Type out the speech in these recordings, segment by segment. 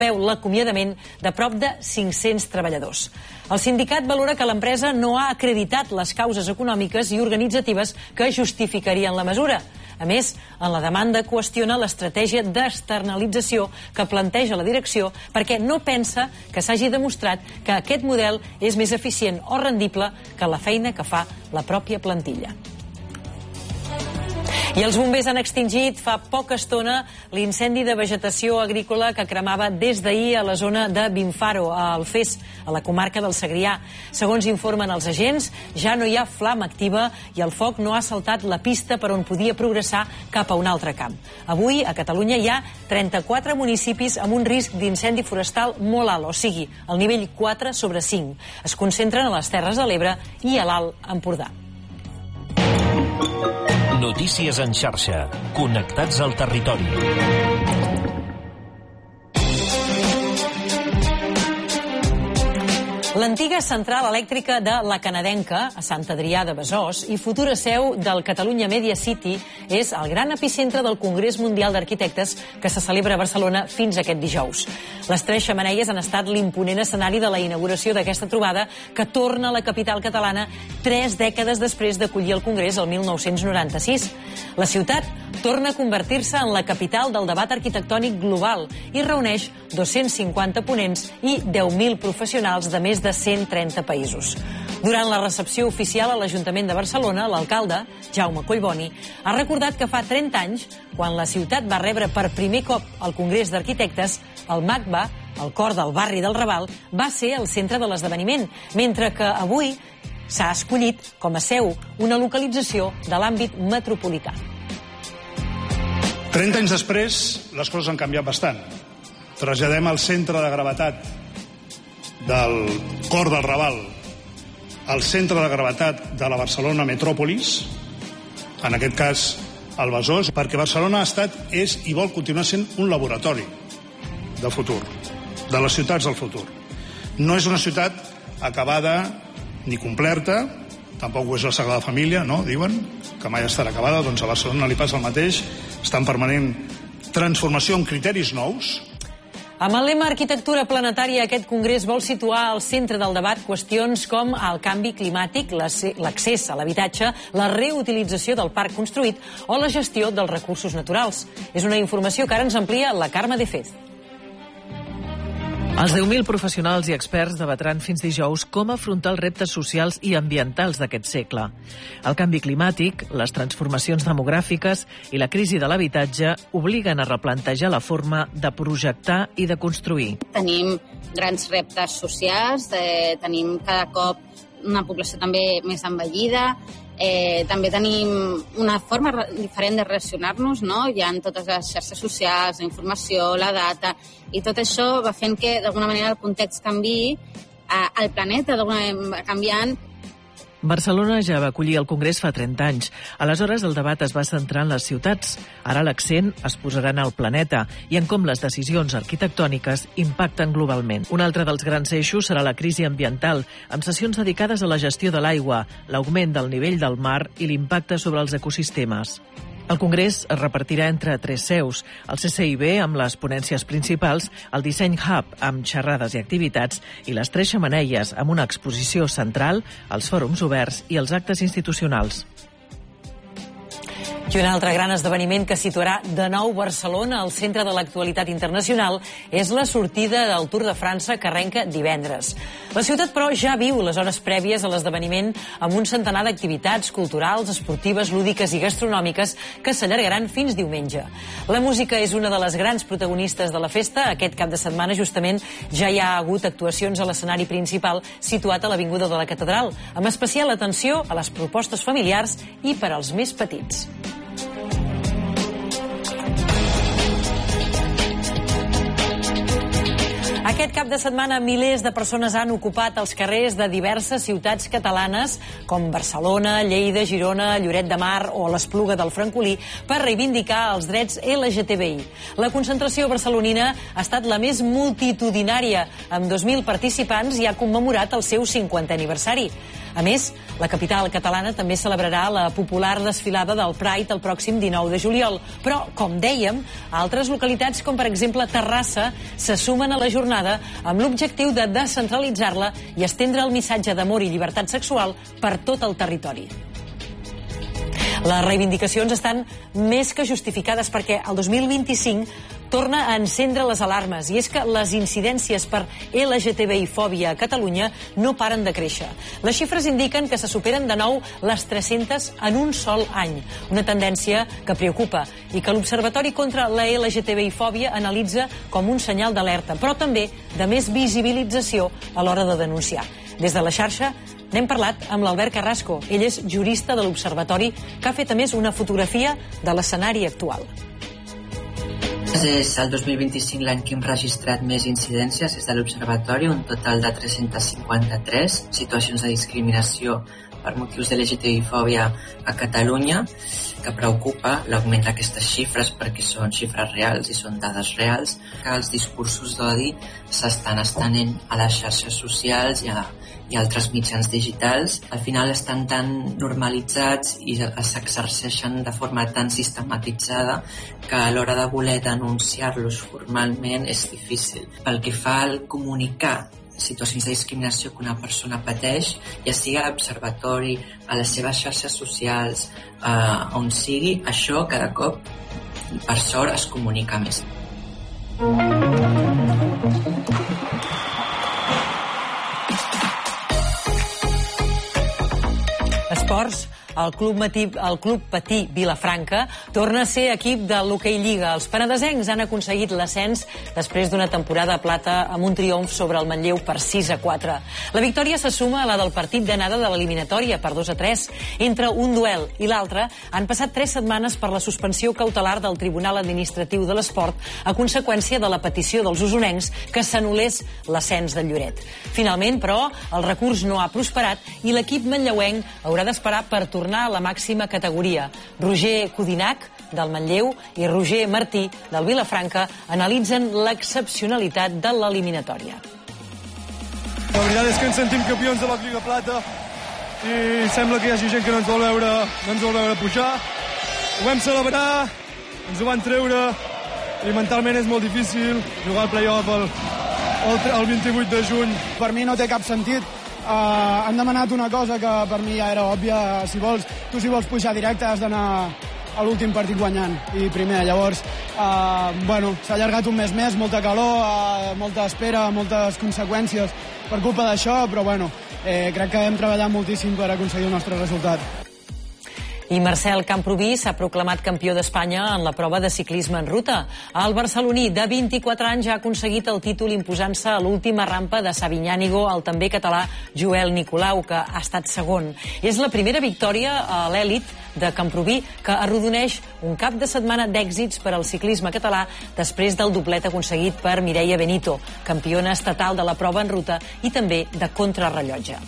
l'acomiadament de prop de 500 treballadors. El sindicat valora que l'empresa no ha acreditat les causes econòmiques i organitzatives que justificarien la mesura. A més, en la demanda qüestiona l'estratègia d'externalització que planteja la direcció perquè no pensa que s'hagi demostrat que aquest model és més eficient o rendible que la feina que fa la pròpia plantilla. I els bombers han extingit fa poca estona l'incendi de vegetació agrícola que cremava des d'ahir a la zona de Binfaro, a Alfés, a la comarca del Segrià. Segons informen els agents, ja no hi ha flama activa i el foc no ha saltat la pista per on podia progressar cap a un altre camp. Avui, a Catalunya, hi ha 34 municipis amb un risc d'incendi forestal molt alt, o sigui, el nivell 4/5. Es concentren a les Terres de l'Ebre i a l'Alt Empordà. Notícies en xarxa. Connectats al territori. L'antiga central elèctrica de La Canadenca, a Sant Adrià de Besòs, i futura seu del Catalunya Media City, és el gran epicentre del Congrés Mundial d'Arquitectes que se celebra a Barcelona fins aquest dijous. Les 3 xemeneies han estat l'imponent escenari de la inauguració d'aquesta trobada que torna a la capital catalana 3 dècades després d'acollir el Congrés el 1996. La ciutat torna a convertir-se en la capital del debat arquitectònic global i reuneix 250 ponents i 10.000 professionals de més de 130 països. Durant la recepció oficial a l'Ajuntament de Barcelona, l'alcalde, Jaume Collboni, ha recordat que fa 30 anys, quan la ciutat va rebre per primer cop el Congrés d'Arquitectes, el MACBA, el cor del barri del Raval, va ser el centre de l'esdeveniment, mentre que avui s'ha escollit com a seu una localització de l'àmbit metropolità. 30 anys després, les coses han canviat bastant. Traslladem el centre de gravetat del cor del Raval al centre de gravetat de la Barcelona metròpolis, en aquest cas el Besòs, perquè Barcelona ha estat, és i vol continuar sent un laboratori de futur, de les ciutats del futur. No és una ciutat acabada ni completa, tampoc ho és la Sagrada Família, no? Diuen que mai estarà acabada, doncs a Barcelona li passa el mateix, està en permanent transformació amb criteris nous. Amb el lema Arquitectura Planetària, aquest congrés vol situar al centre del debat qüestions com el canvi climàtic, l'accés a l'habitatge, la reutilització del parc construït o la gestió dels recursos naturals. És una informació que ara ens amplia la Carme de Fez. Els 10.000 professionals i experts debatran fins dijous com afrontar els reptes socials i ambientals d'aquest segle. El canvi climàtic, les transformacions demogràfiques i la crisi de l'habitatge obliguen a replantejar la forma de projectar i de construir. Tenim grans reptes socials, tenim cada cop una població també més envellida, també tenim una forma diferent de relacionar-nos, no? Hi ha totes les xarxes socials, la informació, la data, i tot això va fent que d'alguna manera el context canviï, el planeta d'alguna manera va canviant. Barcelona ja va acollir el Congrés fa 30 anys. Aleshores, el debat es va centrar en les ciutats. Ara l'accent es posarà en el planeta i en com les decisions arquitectòniques impacten globalment. Un altre dels grans eixos serà la crisi ambiental, amb sessions dedicades a la gestió de l'aigua, l'augment del nivell del mar i l'impacte sobre els ecosistemes. El Congrés es repartirà entre 3 seus, el CCIB amb les ponències principals, el Disseny Hub amb xerrades i activitats i les 3 xemeneies amb una exposició central, els fòrums oberts i els actes institucionals. I un altre gran esdeveniment que situarà de nou Barcelona al centre de l'actualitat internacional és la sortida del Tour de França que arrenca divendres. La ciutat, però, ja viu les hores prèvies a l'esdeveniment amb un centenar d'activitats culturals, esportives, lúdiques i gastronòmiques que s'allargaran fins diumenge. La música és una de les grans protagonistes de la festa. Aquest cap de setmana, justament, ja hi ha hagut actuacions a l'escenari principal situat a l'Avinguda de la Catedral, amb especial atenció a les propostes familiars i per als més petits. Aquest cap de setmana milers de persones han ocupat els carrers de diverses ciutats catalanes com Barcelona, Lleida, Girona, Lloret de Mar o l'Espluga del Francolí per reivindicar els drets LGTBI. La concentració barcelonina ha estat la més multitudinària, amb 2.000 participants i ha commemorat el seu 50è aniversari. A més, la capital catalana també celebrarà la popular desfilada del Pride el pròxim 19 de juliol. Però, com dèiem, altres localitats, com per exemple Terrassa, se sumen a la jornada amb l'objectiu de descentralitzar-la i estendre el missatge d'amor i llibertat sexual per tot el territori. Les reivindicacions estan més que justificades perquè el 2025 torna a encendre les alarmes, i és que les incidències per LGTBI-fòbia a Catalunya no paren de créixer. Les xifres indiquen que se superen de nou les 300 en un sol any, una tendència que preocupa i que l'Observatori contra la LGTBI-fòbia analitza com un senyal d'alerta, però també de més visibilització a l'hora de denunciar. Des de la xarxa n'hem parlat amb l'Albert Carrasco. Ell és jurista de l'Observatori, que ha fet a més una fotografia de l'escenari actual. És el 2025 l'any que hem registrat més incidències des de l'Observatori, un total de 353 situacions de discriminació per motius de LGTBI-fòbia a Catalunya, que preocupa l'augment d'aquestes xifres perquè són xifres reals i són dades reals, que els discursos d'odi s'estan estenent a les xarxes socials i altres mitjans digitals. Al final estan tan normalitzats i s'exerceixen de forma tan sistematitzada que a l'hora de voler denunciar-los formalment és difícil. Pel que fa al comunicar situacions de discriminació que una persona pateix, ja sigui a l'Observatori, a les seves xarxes socials, on sigui, això cada cop, per sort, es comunica més. Esports. El Club Patí Vilafranca torna a ser equip de l'Hoquei Lliga. Els penedesencs han aconseguit l'ascens després d'una temporada a plata amb un triomf sobre el Manlleu per 6-4. La victòria se suma a la del partit d'anada de l'eliminatòria per 2-3. Entre un duel i l'altre han passat 3 setmanes per la suspensió cautelar del Tribunal Administratiu de l'Esport a conseqüència de la petició dels usonencs que s'anul·lés l'ascens del Lloret. Finalment, però, el recurs no ha prosperat i l'equip manlleuenc haurà d'esperar per tornar a la màxima categoria. Roger Codinac, del Manlleu, i Roger Martí, del Vilafranca, analitzen l'excepcionalitat de l'eliminatòria. La veritat és que ens sentim campions de la Lliga Plata i sembla que hi hagi gent que no ens vol veure pujar. Ho vam celebrar, ens ho van treure i mentalment és molt difícil jugar al play-off el 28 de juny. Per mi no té cap sentit. Han demanat una cosa que per mi ja era òbvia. Si vols pujar directe has d'anar a l'últim partit guanyant i primer. Llavors, s'ha allargat un mes més, molta calor, molta espera, moltes conseqüències per culpa d'això, però crec que hem treballat moltíssim per aconseguir el nostre resultat. I Marcel Camprubí s'ha proclamat campió d'Espanya en la prova de ciclisme en ruta. El barceloní de 24 anys ha aconseguit el títol imposant-se a l'última rampa de Sabinyànigo al també català Joel Nicolau, que ha estat segon. És la primera victòria a l'èlit de Camprubí, que arrodoneix un cap de setmana d'èxits per al ciclisme català després del doblet aconseguit per Mireia Benito, campiona estatal de la prova en ruta i també de contrarrellotge.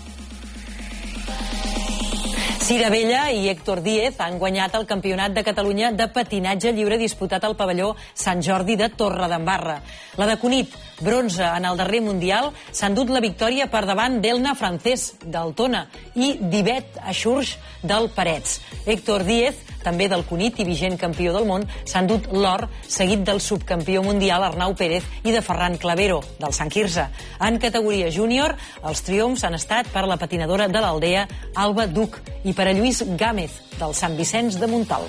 Cira Vella i Héctor Díez han guanyat el Campionat de Catalunya de patinatge lliure disputat al pavelló Sant Jordi de Torredembarra. La de Cunit, bronze en el darrer Mundial, s'ha endut la victòria per davant d'Elna Francés, del Tona, i d'Ivet Aixurx, del Parets. Héctor Díez, també del Cunit i vigent campió del món, s'ha endut l'or, seguit del subcampió mundial Arnau Pérez i de Ferran Clavero, del Sant Quirze. En categoria júnior, els triomfs han estat per la patinadora de l'Aldea, Alba Duc, i per a Lluís Gámez, del Sant Vicenç de Montalt.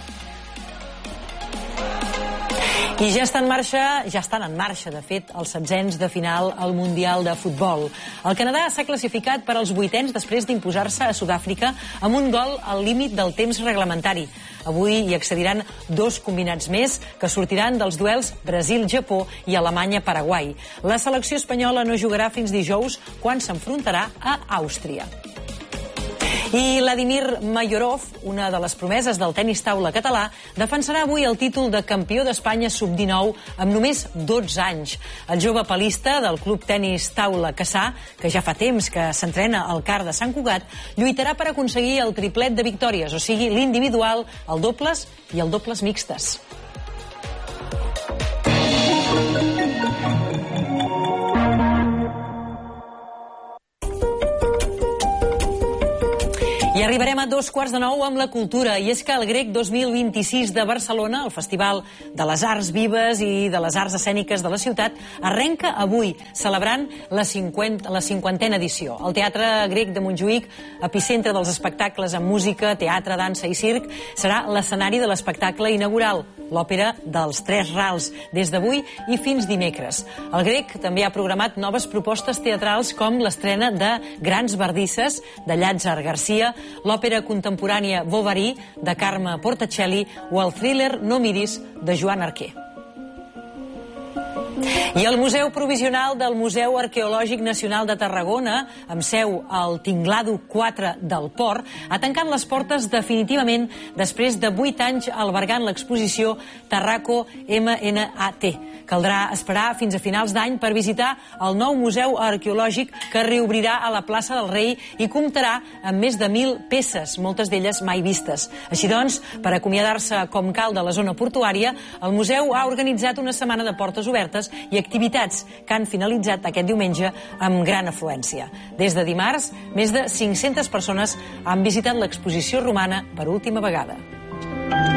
I ja estan en marxa, de fet, els setzents de final al Mundial de Futbol. El Canadà s'ha classificat per als 8ens després d'imposar-se a Sud-àfrica amb un gol al límit del temps reglamentari. Avui hi accediran 2 combinats més que sortiran dels duels Brasil-Japó i Alemanya-Paraguai. La selecció espanyola no jugarà fins dijous, quan s'enfrontarà a Àustria. I Vladimir Mayorov, una de les promeses del tenis taula català, defensarà avui el títol de campió d'Espanya sub-19 amb només 12 anys. El jove palista del Club Tenis Taula Cassà, que ja fa temps que s'entrena al CAR de Sant Cugat, lluitarà per aconseguir el triplet de victòries, o sigui, l'individual, el dobles i el dobles mixtes. I arribarem a 8:45 amb la cultura, i és que el Grec 2026 de Barcelona, el Festival de les Arts Vives i de les Arts Escèniques de la ciutat, arrenca avui, celebrant la 50a edició. El Teatre Grec de Montjuïc, epicentre dels espectacles amb música, teatre, dansa i circ, serà l'escenari de l'espectacle inaugural, l'òpera dels Tres Rals, des d'avui i fins dimecres. El Grec també ha programat noves propostes teatrals com l'estrena de Grans Bardisses, de Llàtzer Garcia, l'òpera contemporània Bovary, de Carme Portacelli, o el thriller No miris, de Joan Arquer. I el Museu Provisional del Museu Arqueològic Nacional de Tarragona, amb seu al Tinglado 4 del Port, ha tancat les portes definitivament després de 8 anys albergant l'exposició Tarraco MNAT. Caldrà esperar fins a finals d'any per visitar el nou museu arqueològic que reobrirà a la plaça del Rei i comptarà amb més de 1.000 peces, moltes d'elles mai vistes. Així doncs, per acomiadar-se com cal de la zona portuària, el museu ha organitzat una setmana de portes obertes i activitats que han finalitzat aquest diumenge amb gran afluència. Des de dimarts, més de 500 persones han visitat l'exposició romana per última vegada.